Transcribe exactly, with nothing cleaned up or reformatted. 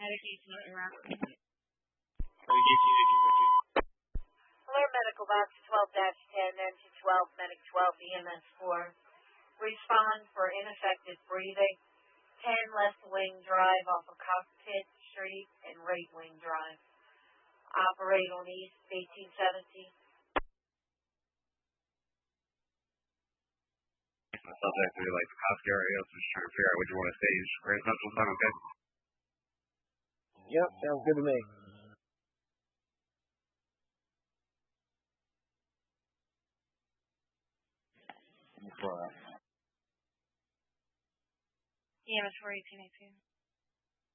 medication interruption. Alert Medical Box twelve ten, engine twelve, Medic twelve, E M S four. Respond for ineffective breathing. ten left wing drive off of Cockpit Street and right wing drive. Operate on East eighteen seventy. The subject to like the Costco area, so just trying to figure out what you want to say. Grand Central Time, okay? Yep, sounds good to me. E M S four eighteen eighteen.